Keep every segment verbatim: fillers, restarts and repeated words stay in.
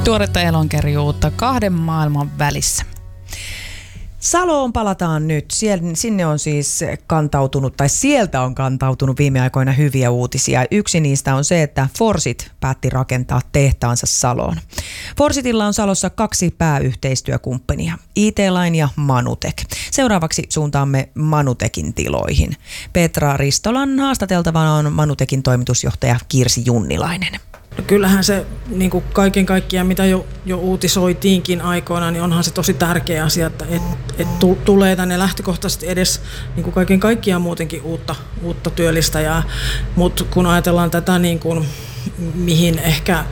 Tuoretta elonkerjuutta kahden maailman välissä. Saloon palataan nyt. Siellä, sinne on siis kantautunut, tai sieltä on kantautunut viime aikoina hyviä uutisia. Yksi niistä on se, että Forsit päätti rakentaa tehtaansa Saloon. Forsitilla on Salossa kaksi pääyhteistyökumppania, I T-Line ja Manutek. Seuraavaksi suuntaamme Manutekin tiloihin. Petra Ristolan haastateltavana on Manutekin toimitusjohtaja Kirsi Junnilainen. No kyllähän se niin kuin kaiken kaikkiaan, mitä jo, jo uutisoitiinkin aikoina, niin onhan se tosi tärkeä asia, että et, et tulee tänne lähtökohtaisesti edes niin kuin kaiken kaikkiaan muutenkin uutta, uutta työllistäjää. Mutta kun ajatellaan tätä, niin kuin, mihin ehkä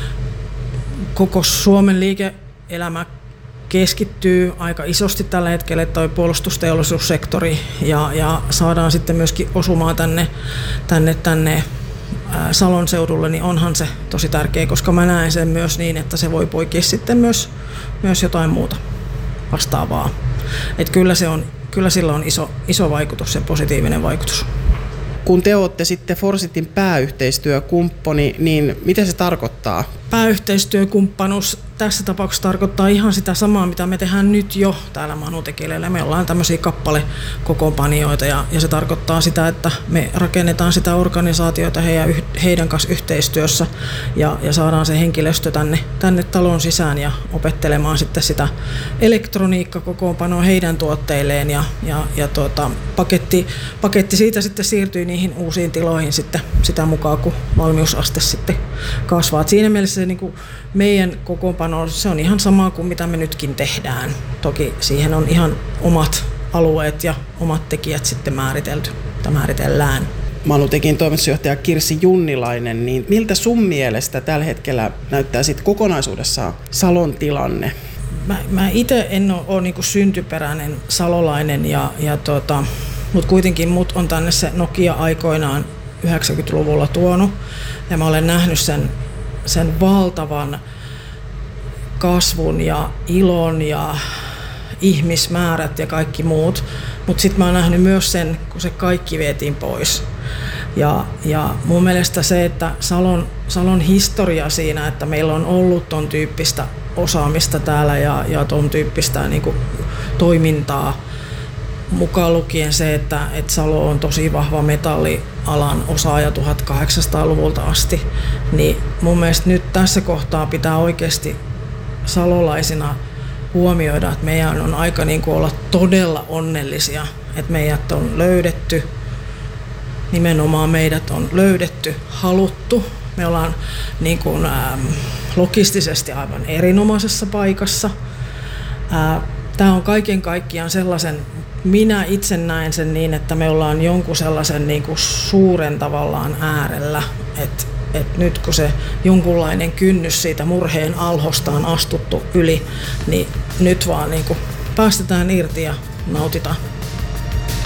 koko Suomen liike-elämä keskittyy aika isosti tällä hetkellä, toi puolustusteollisuussektori, ja, ja saadaan sitten myöskin osumaan tänne, tänne, tänne Salon seudulle, niin onhan se tosi tärkeä, koska mä näen sen myös niin, että se voi poikia sitten myös, myös jotain muuta vastaavaa. Et kyllä, se on, kyllä sillä on iso, iso vaikutus ja positiivinen vaikutus. Kun te olette sitten Forsitin pääyhteistyökumppani, niin mitä se tarkoittaa? Pääyhteistyökumppanuus tässä tapauksessa tarkoittaa ihan sitä samaa, mitä me tehdään nyt jo täällä Manutekillä. Me ollaan tämmöisiä kappalekokoonpanijoita ja, ja se tarkoittaa sitä, että me rakennetaan sitä organisaatiota heidän, heidän kanssa yhteistyössä ja, ja saadaan se henkilöstö tänne, tänne talon sisään ja opettelemaan sitten sitä elektroniikkakokoonpanoa heidän tuotteilleen ja, ja, ja tuota, paketti, paketti siitä sitten siirtyy niihin uusiin tiloihin sitten sitä mukaan, kun valmiusaste sitten kasvaa. Et siinä mielessä se niin kuin meidän kokoonpano, se on ihan sama kuin mitä me nytkin tehdään. Toki siihen on ihan omat alueet ja omat tekijät sitten määritelty tai määritellään. Manutekin toimitusjohtaja Kirsi Junnilainen, niin miltä sun mielestä tällä hetkellä näyttää sitten kokonaisuudessaan Salon tilanne? Mä, mä itse en ole, ole niin kuin syntyperäinen salolainen, ja, ja tota, mutta kuitenkin mut on tänne se Nokia aikoinaan yhdeksänkymmentäluvulla tuonut ja mä olen nähnyt sen, sen valtavan kasvun ja ilon ja ihmismäärät ja kaikki muut, mutta sitten mä oon nähnyt myös sen, kun se kaikki vietiin pois. Ja, ja mun mielestä se, että Salon, Salon historia siinä, että meillä on ollut ton tyyppistä osaamista täällä ja, ja ton tyyppistä niin kuin toimintaa, mukaan lukien se, että, että Salo on tosi vahva metallialan osaaja tuhatkahdeksansataaluvulta asti, niin mun mielestä nyt tässä kohtaa pitää oikeasti salolaisina huomioida, että meidän on aika niin kuin olla todella onnellisia, että meidät on löydetty, nimenomaan meidät on löydetty, haluttu. Me ollaan niin kuin, ää, logistisesti aivan erinomaisessa paikassa. Tämä on kaiken kaikkiaan sellaisen, minä itse näen sen niin, että me ollaan jonkun sellaisen niin kuin suuren tavallaan äärellä, että et nyt kun se jonkunlainen kynnys siitä murheen alhosta on astuttu yli, niin nyt vaan niin kuin päästetään irti ja nautitaan.